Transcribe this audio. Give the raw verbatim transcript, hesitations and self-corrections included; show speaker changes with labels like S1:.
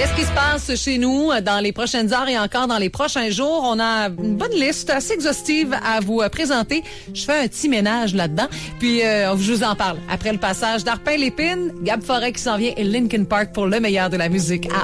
S1: Qu'est-ce qui se passe chez nous dans les prochaines heures et encore dans les prochains jours? On a une bonne liste assez exhaustive à vous présenter. Je fais un petit ménage là-dedans. Puis, euh, je vous en parle après le passage d'Arpin Lépine, Gab Forêt qui s'en vient et Linkin Park pour le meilleur de la musique à